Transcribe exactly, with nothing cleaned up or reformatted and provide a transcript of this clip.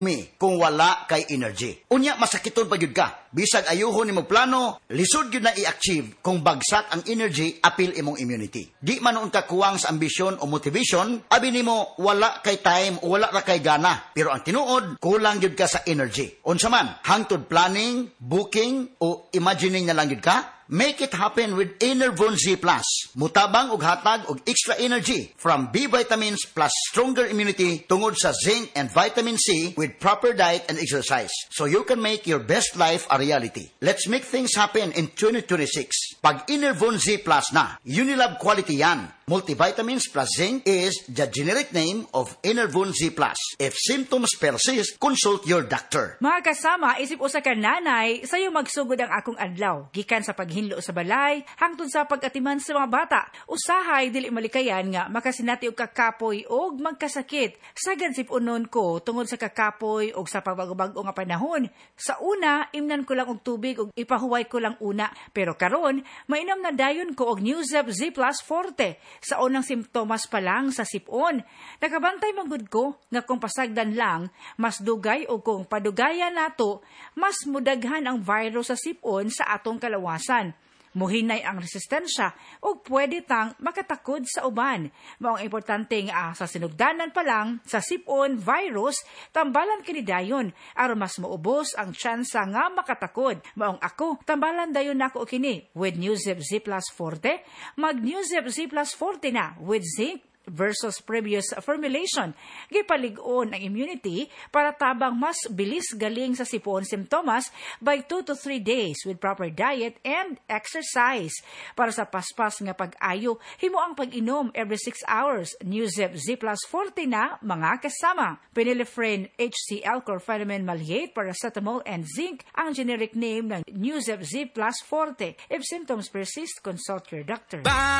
me kung wala kay energy. Unya masakiton pa gyud ka. Bisag ayuhon nimo plano, lisod gyud na i-achieve kung bagsak ang energy apil imong immunity. Di man noon ka kuwang sa ambisyon o motivation, abi nimo wala kay time o wala ra kay gana. Pero ang tinuod, kulang gyud ka sa energy. Unsa man, hangtod planning, booking o imagining na lang gyud ka, make it happen with Enervon Z Plus. Mutabang og hatag og extra energy from B vitamins plus stronger immunity tungod sa zinc and vitamin C with proper diet and exercise. So you can make your best life a reality. Let's make things happen in twenty twenty-six. Pag Enervon Z Plus na, Unilab quality yan. Multivitamins plus zinc is the generic name of Enervon Z Plus. If symptoms persist, consult your doctor. Mga kasama, isip usa ka nanay, sayo magsugod ang akong adlaw. Gikan sa paghinlo sa balay, hangtod sa pag-atiman sa mga bata. Usahay, dili malikayan nga, makasinati og kakapoy og magkasakit. Sagad sipunon ko, tungod sa kakapoy og sa pagbago-bago nga panahon. Sa una, imnan ko lang og tubig og ipahuway ko lang una. Pero karon, mainom na dayon ko og Newzep Z Plus Forte. Sa unang simptomas pa lang sa sipon. Nakabantay manggod ko nga kung pasagdan lang, mas dugay o kung padugayan nato, mas mudaghan ang virus sa sipon sa atong kalawasan. Muhinay ang resistensya o pwede tang makatakod sa uban. Maong importante nga sa sinugdanan pa lang sa sipon virus, tambalan kini dayon aron mas maubos ang tsansa nga makatakod. Maong ako, tambalan dayon nako kini with Newzep Z Plus Forte, mag Newzep Z Plus Forte na with zinc versus previous formulation. Gipalig-on ang immunity para tabang mas bilis galing sa sipon symptoms by two to three days with proper diet and exercise. Para sa paspas nga pag-ayo, himo ang pag-inom every six hours. Newzep Z Plus Forte na, mga kasama. Phenylephrine, H C L, chlorpheniramine maleate, paracetamol, and zinc ang generic name ng Newzep Z Plus Forte. If symptoms persist, consult your doctor. Bye!